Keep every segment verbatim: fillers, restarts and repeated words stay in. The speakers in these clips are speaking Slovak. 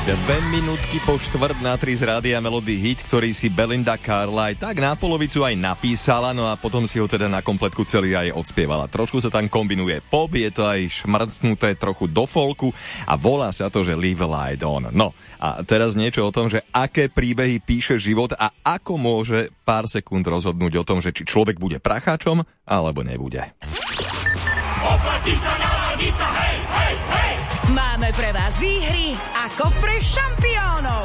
Dve minútky po štvrt na tri z Rádia Melody hit, ktorý si Belinda Carlisle tak na polovicu aj napísala, no a potom si ho teda na kompletku celý aj odspievala. Trošku sa tam kombinuje pop, je to aj šmrcnuté trochu do folku a volá sa to, že Live Light On. No a teraz niečo o tom, že aké príbehy píše život a ako môže pár sekúnd rozhodnúť o tom, že či človek bude pracháčom alebo nebude. Oplatí sa naladiť sa, hej, hej, hej! Máme pre vás výhry ako pre šampiónov.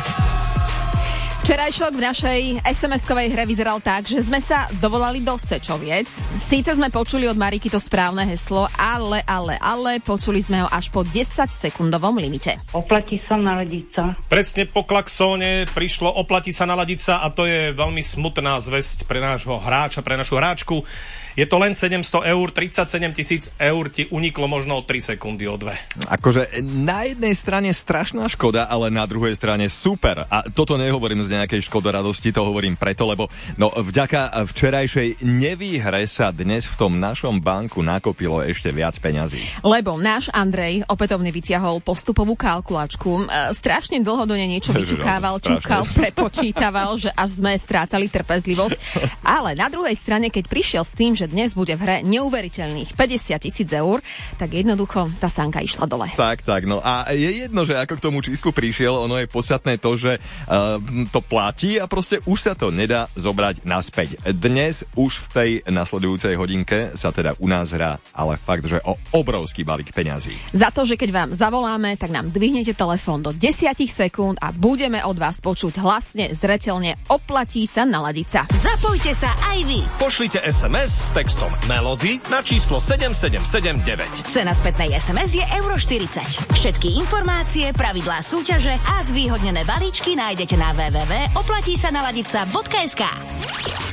Včerajšok v našej es em eskovej hre vyzeral tak, že sme sa dovolali do Sečoviec. Síce sme počuli od Mariky to správne heslo, ale, ale, ale počuli sme ho až po desaťsekundovom limite. Oplatí sa naladiť sa. Presne po klaxóne prišlo oplatí sa naladiť sa a to je veľmi smutná zvesť pre nášho hráča, pre našu hráčku. Je to len sedemsto eur, tridsaťsedem tisíc eur ti uniklo možno o tri sekundy, o dve. Akože na jednej strane strašná škoda, ale na druhej strane super. A toto nehovorím z nejakej škodoradosti, to hovorím preto, lebo no vďaka včerajšej nevýhre sa dnes v tom našom banku nakopilo ešte viac peňazí. Lebo náš Andrej opätovne vyťahol postupovú kalkulačku. E, strašne dlho do nej niečo vyťukával, čukal, prepočítaval, že až sme strácali trpezlivosť. Ale na druhej strane, keď prišiel s tým, že dnes bude v hre neuveriteľných päťdesiat tisíc eur, tak jednoducho tá sánka išla dole. Tak, tak, no a je jedno, že ako k tomu číslu prišiel, ono je podstatné to, že uh, to platí a proste už sa to nedá zobrať naspäť. Dnes už v tej nasledujúcej hodinke sa teda u nás hrá, ale fakt, že o obrovský balík peňazí. Za to, že keď vám zavoláme, tak nám dvihnete telefón do desať sekúnd a budeme od vás počuť hlasne, zreteľne, oplatí sa naladiť sa. Zapojte sa aj vy. Pošlite es em es s textom Melody na číslo sedem sedem sedem deväť. Cena spätnej es em es je euro štyridsať. Všetky informácie, pravidlá súťaže a zvýhodnené balíčky nájdete na w w w bodka oplatí sa naladiť sa bodka es ka.